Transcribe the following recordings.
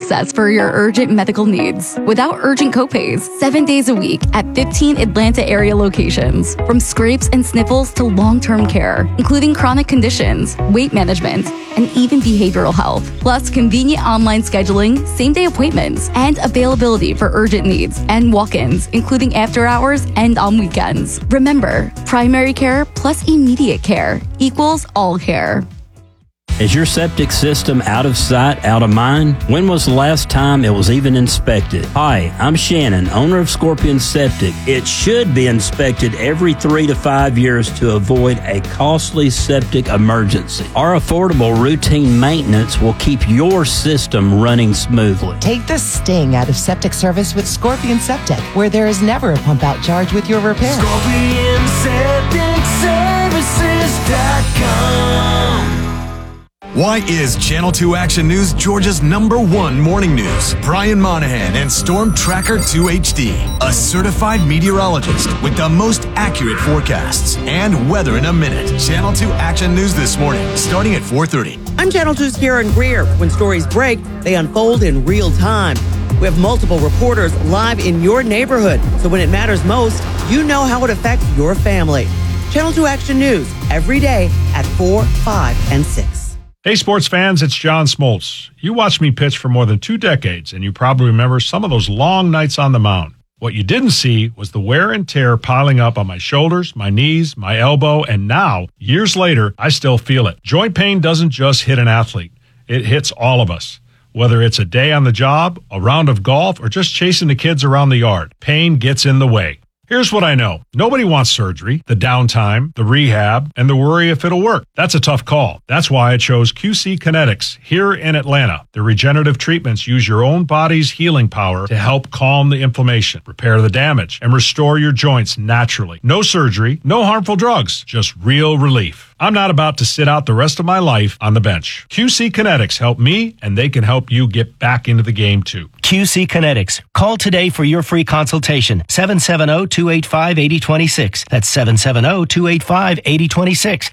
access for your urgent medical needs without urgent copays, 7 days a week at 15 Atlanta area locations. From scrapes and sniffles to long-term care, including chronic conditions, weight management, and even behavioral health. Plus convenient online scheduling, same-day appointments, and availability for urgent needs and walk-ins, including after hours and on weekends. Remember, primary care plus immediate care equals all care. Is your septic system out of sight, out of mind? When was the last time it was even inspected? Hi, I'm Shannon, owner of Scorpion Septic. It should be inspected every 3 to 5 years to avoid a costly septic emergency. Our affordable routine maintenance will keep your system running smoothly. Take the sting out of septic service with Scorpion Septic, where there is never a pump out charge with your repair. ScorpionSepticServices.com. Why is Channel 2 Action News Georgia's #1 morning news? Brian Monahan and Storm Tracker 2 HD, a certified meteorologist with the most accurate forecasts and weather in a minute. Channel 2 Action News this morning, starting at 4:30. I'm Channel 2's Karen Greer. When stories break, they unfold in real time. We have multiple reporters live in your neighborhood, so when it matters most, you know how it affects your family. Channel 2 Action News, every day at 4, 5, and 6. Hey, sports fans, it's John Smoltz. You watched me pitch for more than 2 decades, and you probably remember some of those long nights on the mound. What you didn't see was the wear and tear piling up on my shoulders, my knees, my elbow, and now, years later, I still feel it. Joint pain doesn't just hit an athlete. It hits all of us. Whether it's a day on the job, a round of golf, or just chasing the kids around the yard, pain gets in the way. Here's what I know. Nobody wants surgery, the downtime, the rehab, and the worry if it'll work. That's a tough call. That's why I chose QC Kinetics here in Atlanta. The regenerative treatments use your own body's healing power to help calm the inflammation, repair the damage, and restore your joints naturally. No surgery, no harmful drugs, just real relief. I'm not about to sit out the rest of my life on the bench. QC Kinetics help me, and they can help you get back into the game too. QC Kinetics. Call today for your free consultation. 770-285-8026. That's 770-285-8026.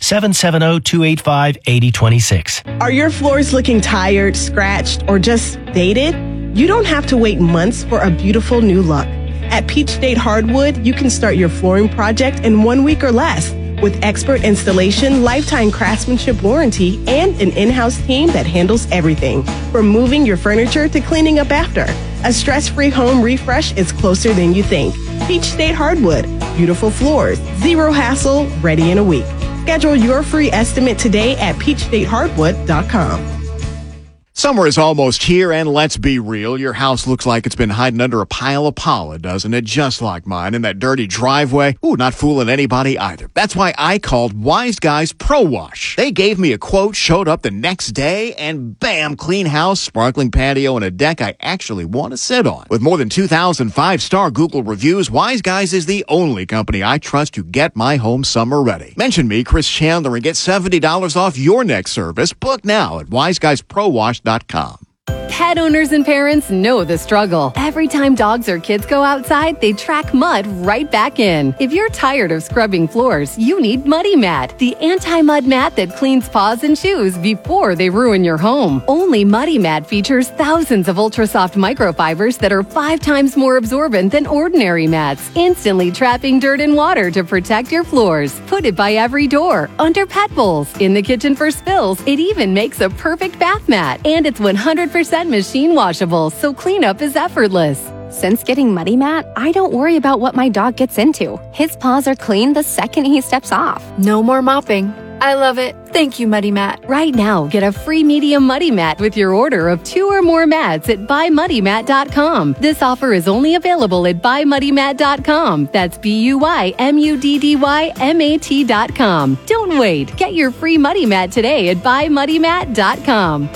770-285-8026. Are your floors looking tired, scratched, or just dated? You don't have to wait months for a beautiful new look. At Peach State Hardwood, you can start your flooring project in 1 week or less. With expert installation, lifetime craftsmanship warranty, and an in-house team that handles everything, from moving your furniture to cleaning up after. A stress-free home refresh is closer than you think. Peach State Hardwood, beautiful floors, zero hassle, ready in a week. Schedule your free estimate today at peachstatehardwood.com. Summer is almost here, and let's be real, your house looks like it's been hiding under a pile of pollen, doesn't it? Just like mine in that dirty driveway. Ooh, not fooling anybody either. That's why I called Wise Guys Pro Wash. They gave me a quote, showed up the next day, and bam, clean house, sparkling patio, and a deck I actually want to sit on. With more than 2,000 5-star Google reviews, Wise Guys is the only company I trust to get my home summer ready. Mention me, Chris Chandler, and get $70 off your next service. Book now at wiseguysprowash.com. Pet owners and parents know the struggle. Every time dogs or kids go outside, they track mud right back in. If you're tired of scrubbing floors, you need Muddy Mat, the anti-mud mat that cleans paws and shoes before they ruin your home. Only Muddy Mat features thousands of ultra-soft microfibers that are 5 times more absorbent than ordinary mats, instantly trapping dirt and water to protect your floors. Put it by every door, under pet bowls, in the kitchen for spills. It even makes a perfect bath mat, and it's 100% machine washable, so cleanup is effortless. Since getting Muddy Mat, I don't worry about what my dog gets into. His paws are clean the second he steps off. No more mopping. I love it. Thank you, Muddy Mat. Right now, get a free medium Muddy Mat with your order of 2 or more mats at buymuddymat.com. This offer is only available at buymuddymat.com. That's BUYMUDDYMAT.com. Don't wait. Get your free Muddy Mat today at buymuddymat.com.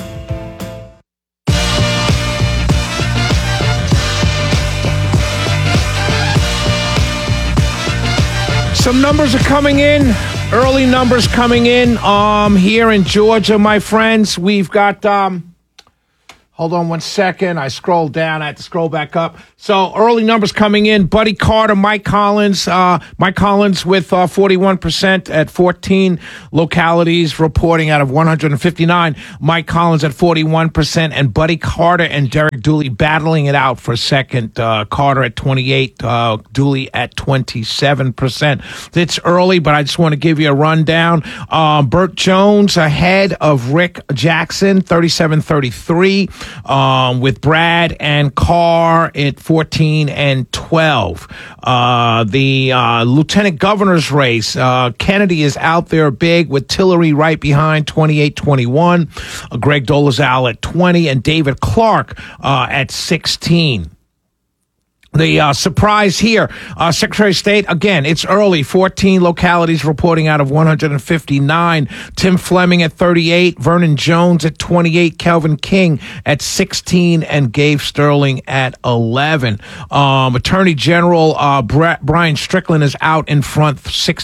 Some numbers are coming in. Early numbers coming in here in Georgia, my friends. We've got, Hold on one second. I scrolled down. I had to scroll back up. So early numbers coming in. Buddy Carter, Mike Collins. Mike Collins with 41% at 14 localities reporting out of 159. Mike Collins at 41%. And Buddy Carter and Derek Dooley battling it out for second. Carter at 28, Dooley at 27%. It's early, but I just want to give you a rundown. Burt Jones ahead of Rick Jackson, 37-33. With Brad and Carr at 14 and 12. The lieutenant governor's race, Kennedy is out there big with Tillery right behind, 28-21. Greg Dolezal at 20 and David Clark at 16. The surprise here, Secretary of State, again, it's early, 14 localities reporting out of 159. Tim Fleming at 38, Vernon Jones at 28, Kelvin King at 16, and Gabe Sterling at 11. Attorney General Brian Strickland is out in front,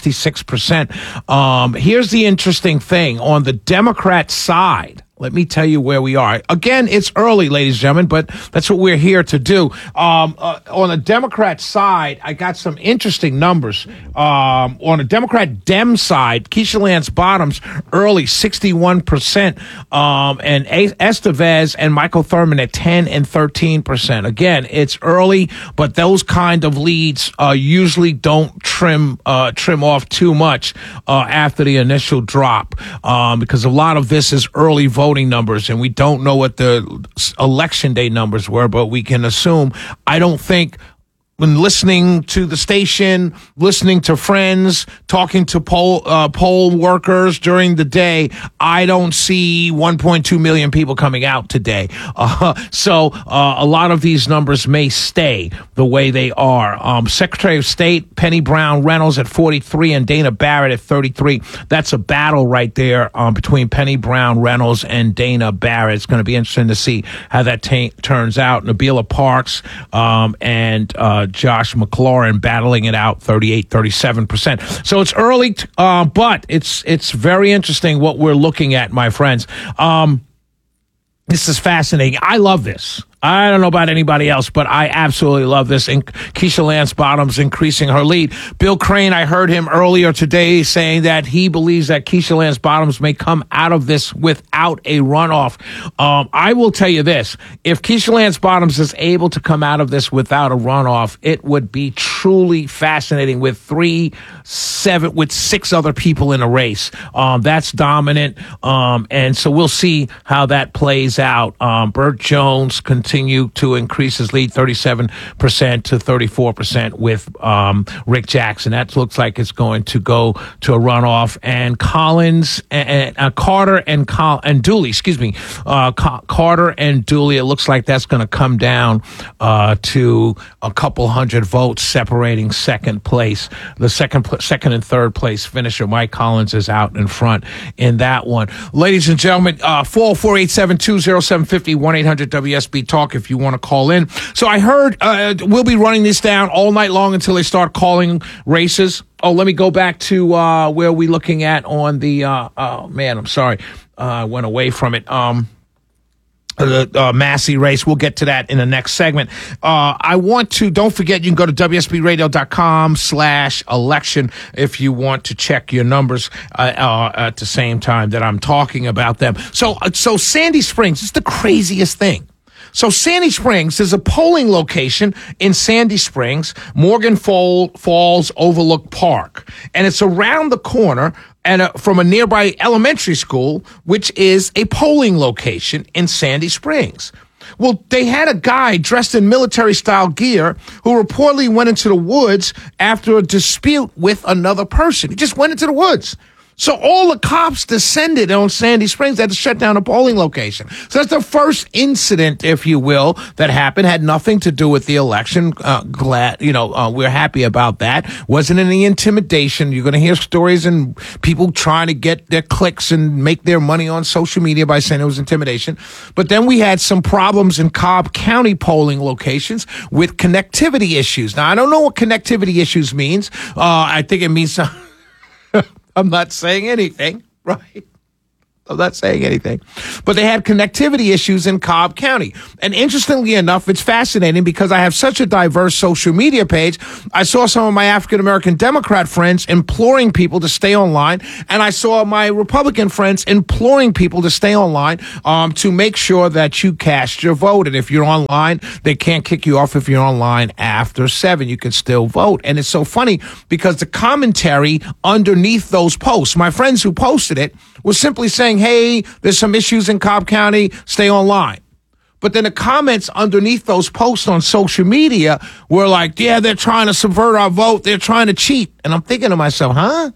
66%. Here's the interesting thing. On the Democrat side, let me tell you where we are. Again, it's early, ladies and gentlemen, but that's what we're here to do. On the Democrat side, I got some interesting numbers. On the Democrat Dem side, Keisha Lance Bottoms early, 61%, and Estevez and Michael Thurman at 10 and 13%. Again, it's early, but those kind of leads usually don't trim off too much after the initial drop, because a lot of this is early voting numbers, and we don't know what the election day numbers were, but we can assume. I don't think, when listening to the station, listening to friends, talking to poll workers during the day, I don't see 1.2 million people coming out today. So a lot of these numbers may stay the way they are. Secretary of State Penny Brown Reynolds at 43 and Dana Barrett at 33. That's a battle right there between Penny Brown Reynolds and Dana Barrett. It's going to be interesting to see how that turns out. Nabila Parks and Josh McLaurin battling it out, 38-37%. So it's early, but it's very interesting what we're looking at, my friends. This is fascinating. I love this. I don't know about anybody else, but I absolutely love this. And Keisha Lance Bottoms increasing her lead. Bill Crane, I heard him earlier today saying that he believes that Keisha Lance Bottoms may come out of this without a runoff. I will tell you this. If Keisha Lance Bottoms is able to come out of this without a runoff, it would be truly fascinating with 6 other people in a race. That's dominant. And so we'll see how that plays out. Burt Jones continue to increase his lead, 37% to 34% with Rick Jackson. That looks like it's going to go to a runoff. And Collins and Carter and Dooley, Carter and Dooley. It looks like that's going to come down to a couple hundred votes separating second place. The second and third place finisher, Mike Collins, is out in front in that one. Ladies and gentlemen, 404-872-0750, 1-800-WSB Talk if you want to call in. So I heard we'll be running this down all night long until they start calling races. Oh, let me go back to where we looking at on the I'm sorry. I went away from it. The Massey race. We'll get to that in the next segment. Don't forget, you can go to WSBradio.com/election if you want to check your numbers at the same time that I'm talking about them. So Sandy Springs is the craziest thing. So Sandy Springs, there's a polling location in Sandy Springs, Morgan Falls Overlook Park, and it's around the corner and from a nearby elementary school, which is a polling location in Sandy Springs. Well, they had a guy dressed in military-style gear who reportedly went into the woods after a dispute with another person. He just went into the woods. So all the cops descended on Sandy Springs. They had to shut down a polling location. So that's the first incident, if you will, that happened. Had nothing to do with the election. We're happy about that. Wasn't any intimidation. You're going to hear stories and people trying to get their clicks and make their money on social media by saying it was intimidation. But then we had some problems in Cobb County polling locations with connectivity issues. Now, I don't know what connectivity issues means. I think it means... I'm not saying anything, right? I'm not saying anything. But they had connectivity issues in Cobb County. And interestingly enough, it's fascinating because I have such a diverse social media page. I saw some of my African-American Democrat friends imploring people to stay online. And I saw my Republican friends imploring people to stay online to make sure that you cast your vote. And if you're online, they can't kick you off if you're online after 7. You can still vote. And it's so funny because the commentary underneath those posts, my friends who posted it, was simply saying, hey, there's some issues in Cobb County, stay online. But then the comments underneath those posts on social media were like, yeah, they're trying to subvert our vote. They're trying to cheat. And I'm thinking to myself,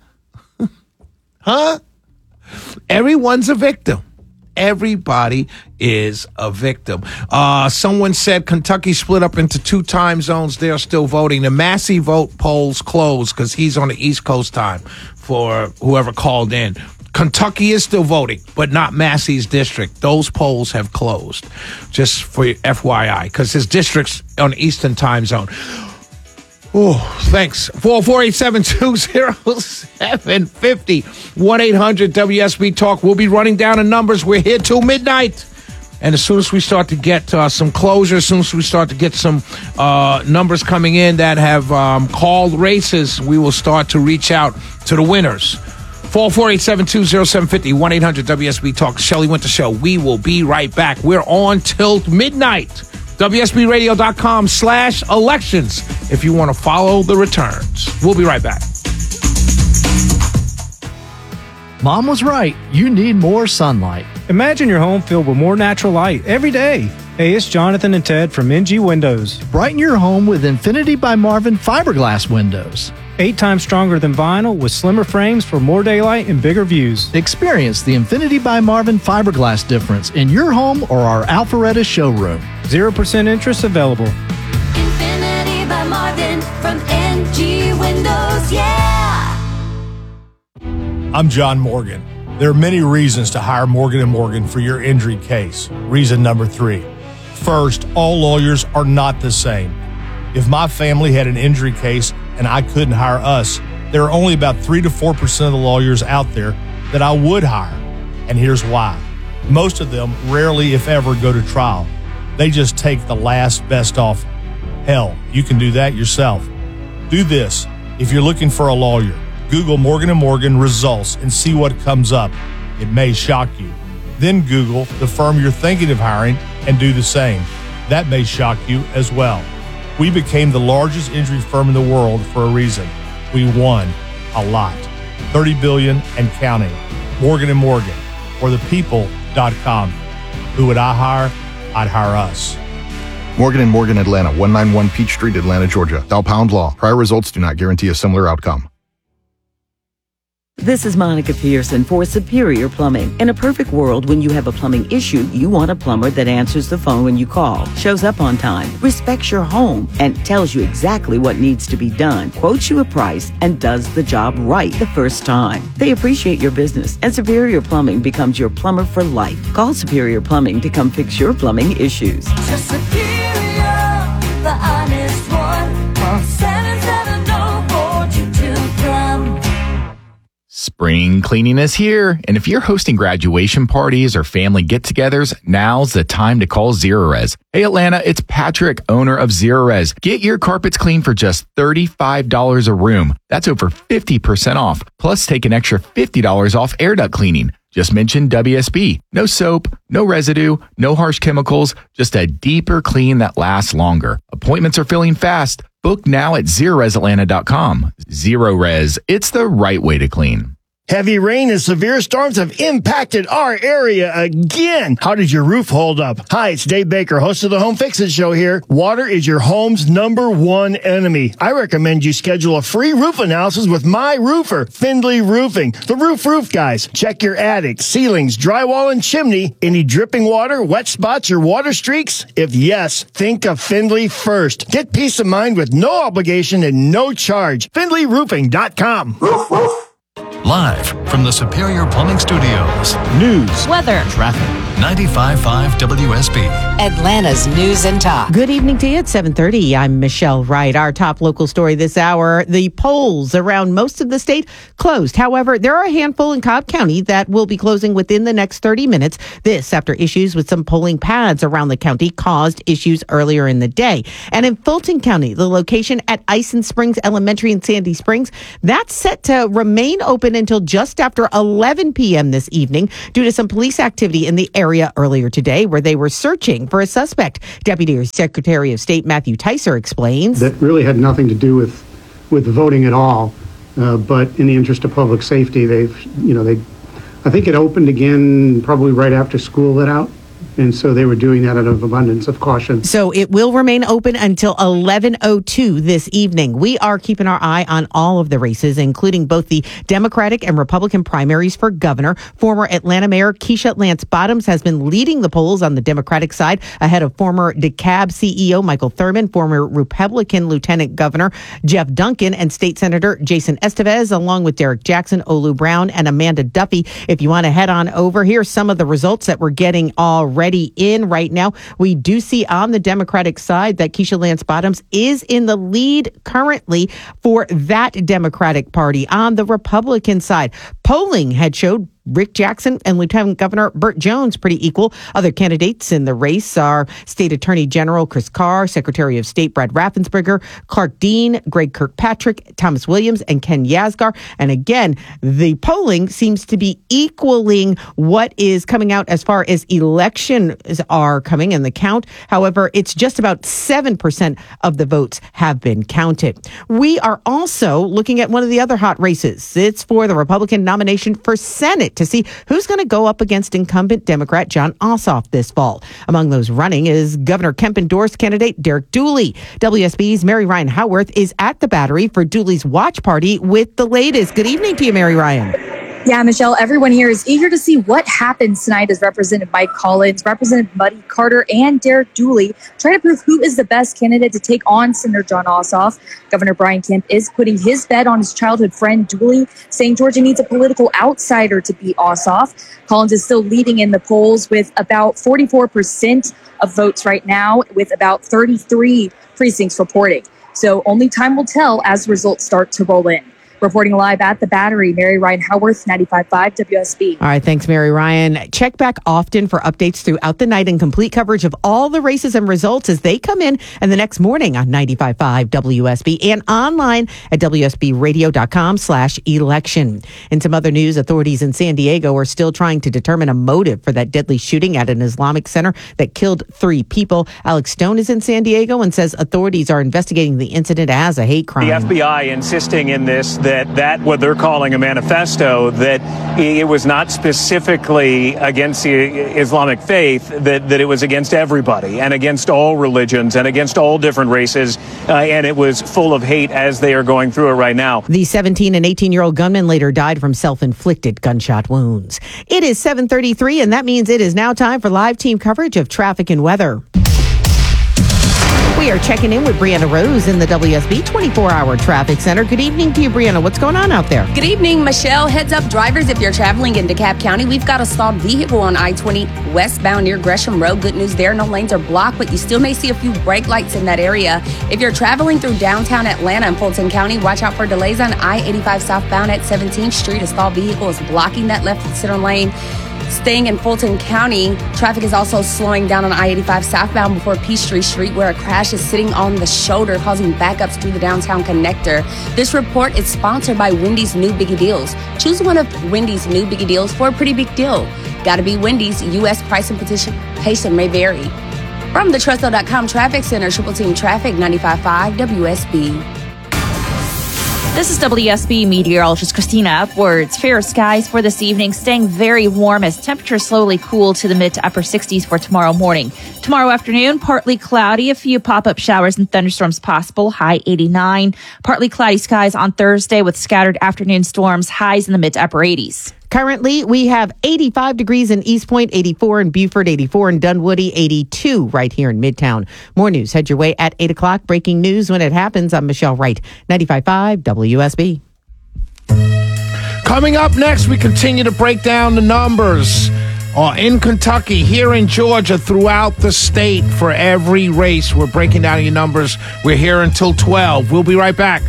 huh? Everyone's a victim. Everybody is a victim. Someone said Kentucky split up into 2 time zones. They're still voting. The Massey vote polls closed because he's on the East Coast time for whoever called in. Kentucky is still voting, but not Massey's district. Those polls have closed, just for FYI, because his district's on Eastern time zone. Oh, thanks. 448-720-0750. 1-800-WSB Talk. We'll be running down the numbers. We're here till midnight. And as soon as we start to get some closure, as soon as we start to get some numbers coming in that have called races, we will start to reach out to the winners. 448-720-0750, 1-800-WSB Talk. Shelley Winter Show. We will be right back. We're on till midnight. WSBRadio.com/elections if you want to follow the returns. We'll be right back. Mom was right. You need more sunlight. Imagine your home filled with more natural light every day. Hey, it's Jonathan and Ted from NG Windows. Brighten your home with Infinity by Marvin fiberglass windows. 8 times stronger than vinyl with slimmer frames for more daylight and bigger views. Experience the Infinity by Marvin fiberglass difference in your home or our Alpharetta showroom. 0% interest available. Infinity by Marvin from NG Windows, yeah! I'm John Morgan. There are many reasons to hire Morgan & Morgan for your injury case. Reason number 3. First, all lawyers are not the same. If my family had an injury case and I couldn't hire us, there are only about 3 to 4% of the lawyers out there that I would hire. And here's why. Most of them rarely, if ever, go to trial. They just take the last best offer. Hell, you can do that yourself. Do this. If you're looking for a lawyer, Google Morgan & Morgan results and see what comes up. It may shock you. Then Google the firm you're thinking of hiring and do the same. That may shock you as well. We became the largest injury firm in the world for a reason. We won a lot. $30 billion and counting. Morgan & Morgan, or thepeople.com. Who would I hire? I'd hire us. Morgan & Morgan Atlanta, 191 Peach Street, Atlanta, Georgia. Thou pound law. Prior results do not guarantee a similar outcome. This is Monica Pearson for Superior Plumbing. In a perfect world, when you have a plumbing issue, you want a plumber that answers the phone when you call, shows up on time, respects your home, and tells you exactly what needs to be done, quotes you a price, and does the job right the first time. They appreciate your business, and Superior Plumbing becomes your plumber for life. Call Superior Plumbing to come fix your plumbing issues. To Superior, the honest one. Call 770-422-PLUM. Spring cleaning is here, and if you're hosting graduation parties or family get-togethers, now's the time to call Zerorez. Hey Atlanta, it's Patrick, owner of Zerorez. Get your carpets clean for just $35 a room. That's over 50% off. Plus, take an extra $50 off air duct cleaning. Just mention WSB. No soap, no residue, no harsh chemicals, just a deeper clean that lasts longer. Appointments are filling fast. Book now at ZeroResAtlanta.com. Zerorez, it's the right way to clean. Heavy rain and severe storms have impacted our area again. How did your roof hold up? Hi, it's Dave Baker, host of the Home Fix It Show here. Water is your home's #1 enemy. I recommend you schedule a free roof analysis with my roofer, Findlay Roofing. The roof guys. Check your attic, ceilings, drywall, and chimney. Any dripping water, wet spots, or water streaks? If yes, think of Findlay first. Get peace of mind with no obligation and no charge. FindlayRoofing.com. Live from the Superior Plumbing Studios. News, weather, traffic, 95.5 WSB. Atlanta's News and Talk. Good evening to you at 7:30. I'm Michelle Wright. Our top local story this hour, the polls around most of the state closed. However, there are a handful in Cobb County that will be closing within the next 30 minutes. This after issues with some polling pads around the county caused issues earlier in the day. And in Fulton County, the location at Ison Springs Elementary in Sandy Springs, that's set to remain open until just after 11 p.m. this evening due to some police activity in the area earlier today where they were searching for a suspect. Deputy Secretary of State Matthew Teiser explains. That really had nothing to do with the voting at all, but in the interest of public safety, I think it opened again probably right after school let out. And so they were doing that out of abundance of caution. So it will remain open until 11:02 this evening. We are keeping our eye on all of the races, including both the Democratic and Republican primaries for governor. Former Atlanta Mayor Keisha Lance Bottoms has been leading the polls on the Democratic side ahead of former DeKalb CEO Michael Thurman, former Republican Lieutenant Governor Jeff Duncan, and State Senator Jason Estevez, along with Derek Jackson, Olu Brown, and Amanda Duffy. If you want to head on over, here's some of the results that we're getting already in right now. We do see on the Democratic side that Keisha Lance Bottoms is in the lead currently for that Democratic Party. On the Republican side, polling had showed Rick Jackson and Lieutenant Governor Burt Jones pretty equal. Other candidates in the race are State Attorney General Chris Carr, Secretary of State Brad Raffensperger, Clark Dean, Greg Kirkpatrick, Thomas Williams, and Ken Yasgar. And again, the polling seems to be equaling what is coming out as far as elections are coming in the count. However, it's just about 7% of the votes have been counted. We are also looking at one of the other hot races. It's for the Republican nomination for Senate to see who's going to go up against incumbent Democrat Jon Ossoff this fall. Among those running is Governor Kemp-endorsed candidate Derek Dooley. WSB's Mary Ryan Howarth is at the Battery for Dooley's watch party with the latest. Good evening to you, Mary Ryan. Yeah, Michelle, everyone here is eager to see what happens tonight as Representative Mike Collins, Representative Muddy Carter, and Derek Dooley try to prove who is the best candidate to take on Senator Jon Ossoff. Governor Brian Kemp is putting his bet on his childhood friend Dooley, saying Georgia needs a political outsider to beat Ossoff. Collins is still leading in the polls with about 44% of votes right now, with about 33 precincts reporting. So only time will tell as results start to roll in. Reporting live at the Battery, Mary Ryan Howarth, 95.5 WSB. All right, thanks, Mary Ryan. Check back often for updates throughout the night and complete coverage of all the races and results as they come in and the next morning on 95.5 WSB and online at WSBradio.com/election. In some other news, authorities in San Diego are still trying to determine a motive for that deadly shooting at an Islamic center that killed 3 people. Alex Stone is in San Diego and says authorities are investigating the incident as a hate crime. The FBI insisting in this that what they're calling a manifesto, that it was not specifically against the Islamic faith, that it was against everybody and against all religions and against all different races, and it was full of hate as they are going through it right now. The 17 and 18-year-old gunman later died from self-inflicted gunshot wounds. It is 7:33, and that means it is now time for live team coverage of traffic and weather. We are checking in with Brianna Rose in the WSB 24-hour traffic center. Good evening to you, Brianna. What's going on out there? Good evening, Michelle. Heads up, drivers, if you're traveling in DeKalb County, we've got a stalled vehicle on I-20 westbound near Gresham Road. Good news there. No lanes are blocked, but you still may see a few brake lights in that area. If you're traveling through downtown Atlanta and Fulton County, watch out for delays on I-85 southbound at 17th Street. A stalled vehicle is blocking that left center lane. Staying in Fulton County, traffic is also slowing down on I-85 southbound before Peachtree Street, where a crash is sitting on the shoulder, causing backups through the downtown connector. This report is sponsored by Wendy's New Biggie Deals. Choose one of Wendy's New Biggie Deals for a pretty big deal. Gotta be Wendy's. U.S. price and participation may vary. From the Trusto.com Traffic Center, Triple Team Traffic, 95.5 WSB. This is WSB meteorologist Christina Upwards. Fair skies for this evening, staying very warm as temperatures slowly cool to the mid to upper 60s for tomorrow morning. Tomorrow afternoon, partly cloudy, a few pop-up showers and thunderstorms possible, high 89. Partly cloudy skies on Thursday with scattered afternoon storms, highs in the mid to upper 80s. Currently, we have 85 degrees in East Point, 84 in Beaufort, 84 in Dunwoody, 82 right here in Midtown. More news head your way at 8 o'clock. Breaking news when it happens. I'm Michelle Wright, 95.5 WSB. Coming up next, we continue to break down the numbers. in Kentucky, here in Georgia, throughout the state for every race. We're breaking down your numbers. We're here until 12. We'll be right back.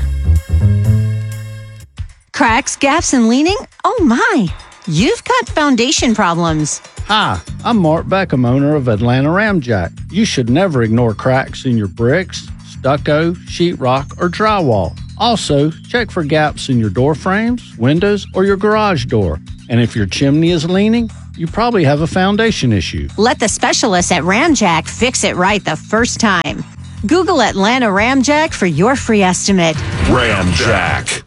Cracks, gaps, and leaning? Oh my, you've got foundation problems. Hi, I'm Mark Beckham, owner of Atlanta Ramjack. You should never ignore cracks in your bricks, stucco, sheetrock, or drywall. Also, check for gaps in your door frames, windows, or your garage door. And if your chimney is leaning, you probably have a foundation issue. Let the specialists at Ramjack fix it right the first time. Google Atlanta Ramjack for your free estimate. Ramjack.